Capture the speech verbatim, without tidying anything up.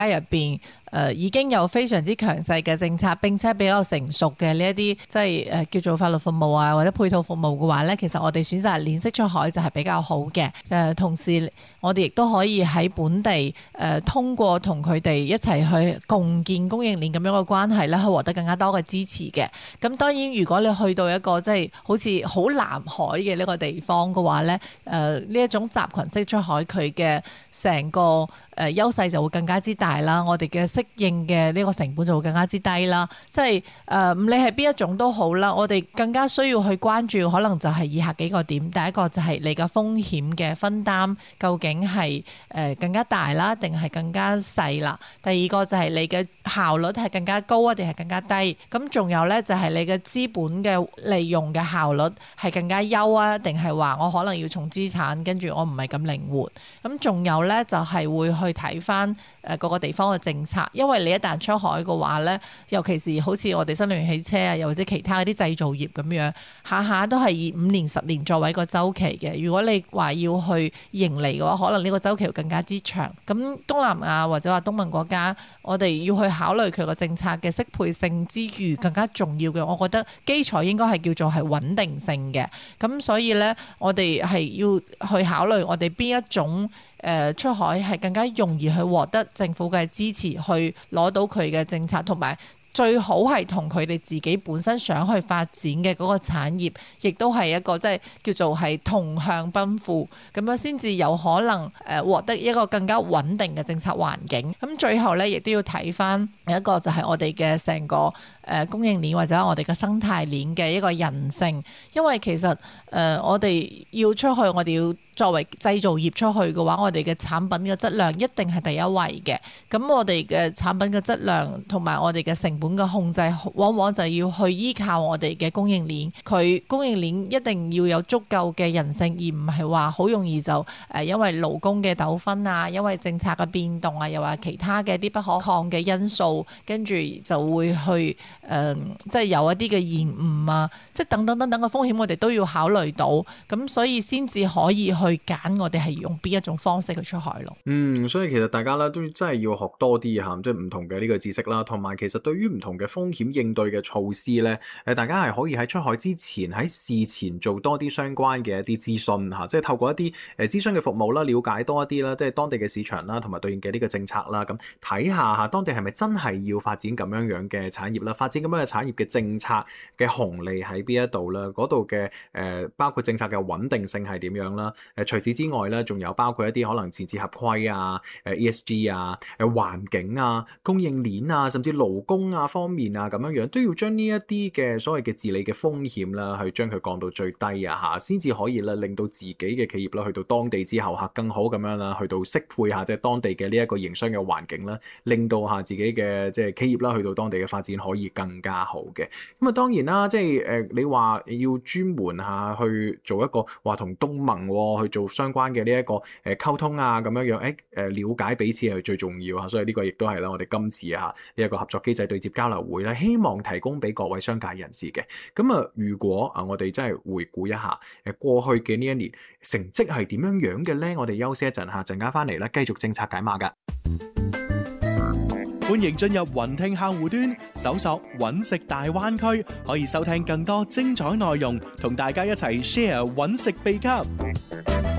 入邊誒、呃、已經有非常之強勢嘅政策，並且比較成熟嘅呢一啲即係誒、呃、叫做法律服務啊或者配套服務嘅話咧，其實我哋選擇鏈式出海就係比較好嘅。誒、呃、同時我哋亦都可以喺本地誒、呃、通過同佢哋一齊去共建供應鏈咁樣嘅關係咧，去獲得更加多嘅支持嘅。咁當然如果你去到一個即係好似好南海嘅呢個地方嘅話咧，誒呢一種集群式出海佢嘅成個誒、呃、優勢就會更加之大啦，我哋嘅適應嘅呢個成本就會更加之低啦。即係誒唔理係邊一種都好啦，我哋更加需要去關注可能就係以下幾個點。第一個就係你嘅風險嘅分擔究竟係誒、呃、更加大啦，定係更加細啦。第二個就係你嘅效率係更加高啊，定係更加低。咁仲有咧就係你嘅資本嘅利用嘅效率係更加優啊，定係話我可能要重資產，跟住我唔係咁靈活。咁仲有咧就係會去睇翻誒各個地方嘅政策，因為你一旦出海嘅話咧，尤其是好似我哋新能源汽車啊，又或者其他嗰啲製造業咁樣，下下都係以五年、十年作為一個週期嘅。如果你話要去盈利嘅話，可能呢個週期會更加之長。咁東南亞或者話東盟國家，我哋要去考慮佢個政策嘅適配性之餘，更加重要嘅，我覺得基礎應該係叫做係穩定性嘅。咁所以咧，我哋係要去考慮我哋邊一種誒出海係更加容易去獲得政府嘅支持，去攞到佢嘅政策，同埋最好係同佢哋自己本身想去發展嘅嗰個產業，亦都係一個即係叫做係同向奔赴，咁樣先至有可能誒獲得一個更加穩定嘅政策環境。咁最後咧，亦都要睇翻一個就係我哋嘅成個誒供應鏈或者我哋嘅生態鏈嘅一個韌性，因為其實誒、呃、我哋要出去，我哋要作為製造業出去嘅話，我哋嘅產品嘅質量一定係第一位嘅。咁我哋嘅產品嘅質量同埋我哋嘅成本嘅控制，往往就要去依靠我哋嘅供應鏈。佢供應鏈一定要有足夠嘅韌性，而唔係話好容易就誒、呃、因為勞工嘅糾紛啊，因為政策嘅變動啊，又話其他嘅啲不可抗嘅因素，跟住就會去誒、呃、即係有一啲嘅延誤啊，即係等等等等嘅風險，我哋都要考慮到。咁所以先至可以去揀我哋係用邊一種方式去出海咯。 嗯，所以其實大家咧都真係要學多啲嚇，即係唔同嘅呢個知識啦，同埋其實對於唔同嘅風險應對嘅措施咧，誒大家係可以喺出海之前喺事前做多啲相關嘅一啲諮詢嚇，即係透過一啲誒諮詢嘅服務啦，了解多一啲啦，即係當地嘅市場啦，同埋對應嘅呢個政策啦，咁睇下嚇當地係咪真係要發展咁樣樣嘅產業啦，發展咁樣嘅產業嘅政策嘅紅利喺邊一度啦，嗰度嘅誒包括政策嘅穩定性係點樣啦，誒除此之外咧，仲有包括一啲可能前置合規啊、誒 E S G 啊、誒環境啊、供應鏈啊，甚至勞工啊方面啊咁樣樣，都要將呢一啲嘅所謂嘅治理嘅風險啦，去將佢降到最低啊嚇，先至可以咧令到自己嘅企業啦去到當地之後嚇更好咁樣啦，去到適配下即係當地嘅呢一個營商嘅環境啦，令到下自己嘅即係企業啦去到當地嘅發展可以更加好嘅。咁啊當然啦，即係誒你話要專門下去做一個話同東盟去做相關嘅呢一個誒溝通啊，咁樣樣誒誒了解彼此係最重要嚇，所以呢個亦都係啦，我哋今次啊呢一個合作機制對接交流會咧，希望提供俾各位商界人士嘅。咁啊，如果啊我哋真係回顧一下誒過去嘅呢一年成績係點樣樣嘅咧，我哋休息一陣嚇，陣間翻嚟咧繼續政策解碼㗎。 歡迎進入雲聽客戶端，搜索揾食大灣區，可以收聽更多精彩內容，同大家一齊 share 揾食秘笈。